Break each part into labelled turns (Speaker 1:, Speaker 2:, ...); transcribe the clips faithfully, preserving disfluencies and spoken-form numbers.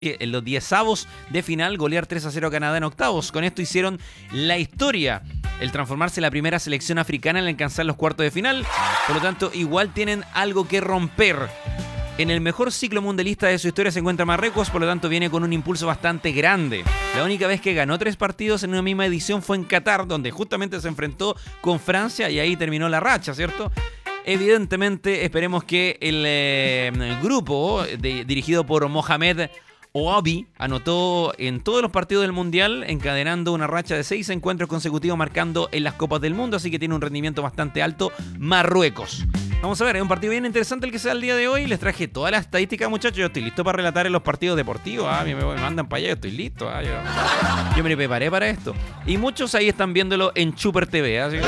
Speaker 1: en los diezavos de final golear tres a cero a Canadá en octavos. Con esto hicieron la historia, el transformarse en la primera selección africana en alcanzar los cuartos de final. Por lo tanto, igual tienen algo que romper. En el mejor ciclo mundialista de su historia se encuentra Marruecos, por lo tanto viene con un impulso bastante grande. La única vez que ganó tres partidos en una misma edición fue en Qatar, donde justamente se enfrentó con Francia y ahí terminó la racha, ¿cierto? Evidentemente, esperemos que el, eh, el grupo de, dirigido por Mohamed Ouabi anotó en todos los partidos del Mundial, encadenando una racha de seis encuentros consecutivos, marcando en las Copas del Mundo, así que tiene un rendimiento bastante alto Marruecos. Vamos a ver, es un partido bien interesante el que se da el día de hoy. Les traje todas las estadísticas, muchachos. Yo estoy listo para relatar en los partidos deportivos. Ah, me, me mandan para allá, yo estoy listo. Ah, yo, yo me preparé para esto. Y muchos ahí están viéndolo en Chuper T V. Así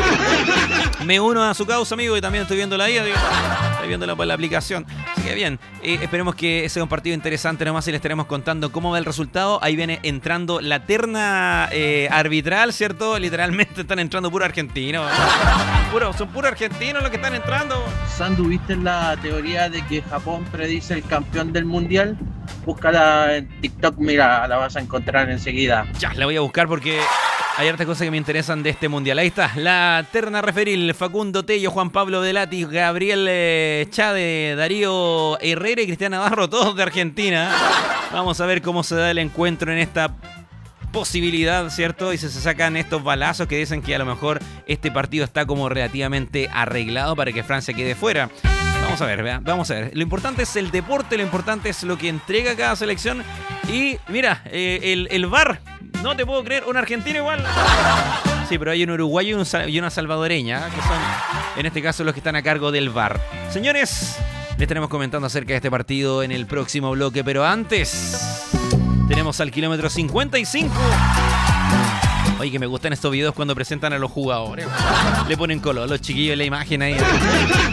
Speaker 1: que me uno a su causa, amigo, y también estoy viendo la I A. Digo, estoy viéndolo por la aplicación. Así que bien, eh, esperemos que sea un partido interesante nomás y les estaremos contando cómo va el resultado. Ahí viene entrando la terna eh, arbitral, ¿cierto? Literalmente están entrando puro argentinos. Puro, son puros argentinos los que están entrando.
Speaker 2: Sandu, ¿viste la teoría de que Japón predice el campeón del mundial? Búscala en TikTok, mira, la vas a encontrar enseguida.
Speaker 1: Ya, la voy a buscar porque hay hartas cosas que me interesan de este mundial. Ahí está, la terna referil: Facundo Tello, Juan Pablo Velati, Gabriel eh, Chade, Darío Herrera y Cristian Navarro, todos de Argentina. Vamos a ver cómo se da el encuentro en esta posibilidad, ¿cierto? Y se, se sacan estos balazos que dicen que a lo mejor este partido está como relativamente arreglado para que Francia quede fuera. Vamos a ver, ¿vea? Vamos a ver. Lo importante es el deporte, lo importante es lo que entrega cada selección. Y mira, eh, el, el V A R, no te puedo creer, un argentino igual. Sí, pero hay un uruguayo y, un, y una salvadoreña, que son en este caso los que están a cargo del V A R. Señores, les estaremos comentando acerca de este partido en el próximo bloque, pero antes tenemos al kilómetro cincuenta y cinco. Oye, que me gustan estos videos cuando presentan a los jugadores. Le ponen color a los chiquillos en la imagen ahí.